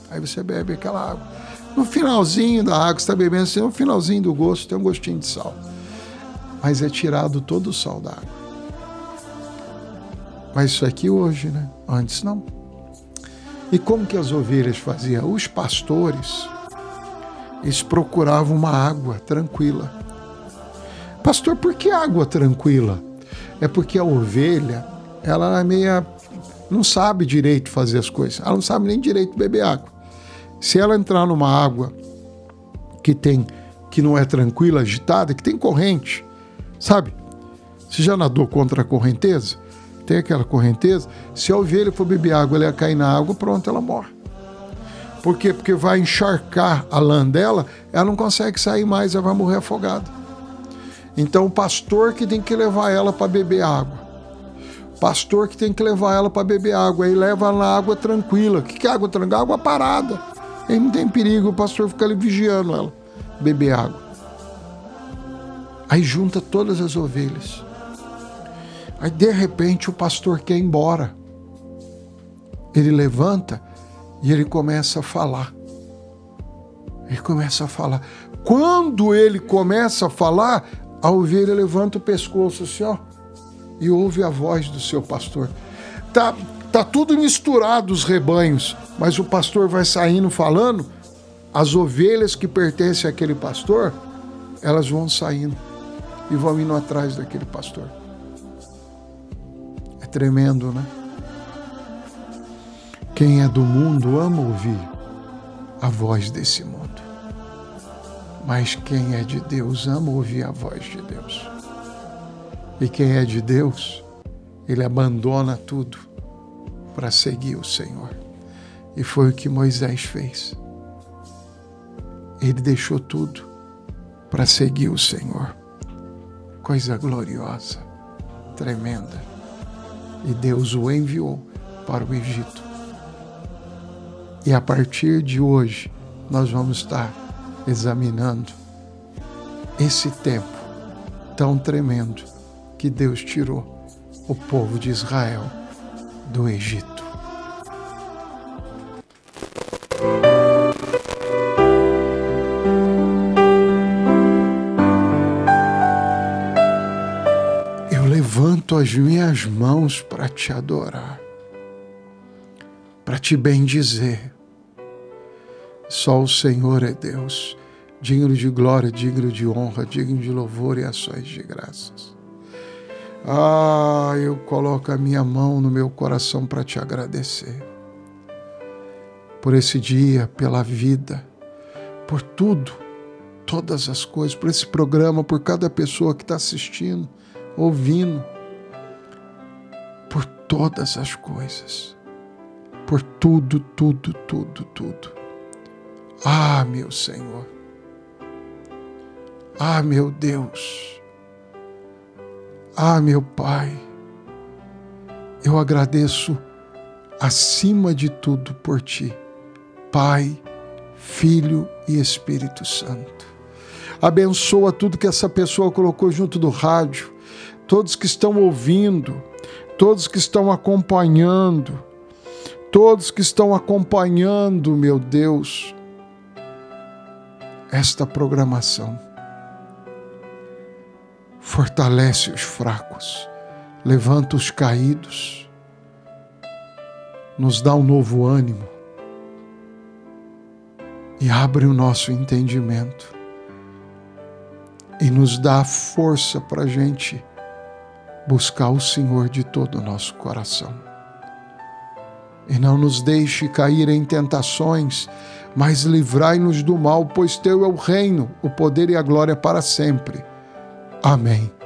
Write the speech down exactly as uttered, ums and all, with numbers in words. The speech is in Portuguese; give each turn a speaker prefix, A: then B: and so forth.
A: Aí você bebe aquela água. No finalzinho da água, você está bebendo, assim, no finalzinho do gosto, tem um gostinho de sal. Mas é tirado todo o sal da água. Mas isso aqui hoje, né? Antes não. E como que as ovelhas faziam? Os pastores, eles procuravam uma água tranquila. Pastor, por que água tranquila? É porque a ovelha, ela é meia, não sabe direito fazer as coisas. Ela não sabe nem direito beber água. Se ela entrar numa água que tem, que não é tranquila, agitada, que tem corrente, sabe? Você já nadou contra a correnteza? Tem aquela correnteza. Se a ovelha for beber água, ela ia cair na água, pronto, ela morre. Por quê? Porque vai encharcar a lã dela, ela não consegue sair mais, ela vai morrer afogada. Então o pastor que tem que levar ela para beber água. Pastor que tem que levar ela para beber água. Aí leva ela na água tranquila. O que é água tranquila? Água parada. Aí não tem perigo, o pastor fica ali vigiando ela beber água. Aí junta todas as ovelhas. Aí de repente o pastor quer ir embora. Ele levanta e ele começa a falar. Ele começa a falar. Quando ele começa a falar, a ovelha levanta o pescoço assim, ó, e ouve a voz do seu pastor. Tá, tá tudo misturado os rebanhos, mas o pastor vai saindo falando, as ovelhas que pertencem àquele pastor, elas vão saindo e vão indo atrás daquele pastor. É tremendo, né? Quem é do mundo ama ouvir a voz desse mundo. Mas quem é de Deus ama ouvir a voz de Deus. E quem é de Deus, ele abandona tudo para seguir o Senhor. E foi o que Moisés fez. Ele deixou tudo para seguir o Senhor. Coisa gloriosa, tremenda. E Deus o enviou para o Egito. E a partir de hoje, nós vamos estar examinando esse tempo tão tremendo que Deus tirou o povo de Israel do Egito. Eu levanto as minhas mãos para te adorar, para te bendizer. Só o Senhor é Deus, digno de glória, digno de honra, digno de louvor e ações de graças. Ah, eu coloco a minha mão no meu coração para te agradecer. Por esse dia, pela vida, por tudo, todas as coisas, por esse programa, por cada pessoa que está assistindo, ouvindo, por todas as coisas, por tudo, tudo, tudo, tudo. Ah, meu Senhor. Ah, meu Deus. Ah, meu Pai. Eu agradeço acima de tudo por Ti, Pai, Filho e Espírito Santo. Abençoa tudo que essa pessoa colocou junto do rádio, todos que estão ouvindo, todos que estão acompanhando, todos que estão acompanhando, meu Deus, esta programação. Fortalece os fracos, levanta os caídos, nos dá um novo ânimo e abre o nosso entendimento e nos dá força para a gente buscar o Senhor de todo o nosso coração. E não nos deixe cair em tentações, mas livrai-nos do mal, pois Teu é o reino, o poder e a glória para sempre. Amém.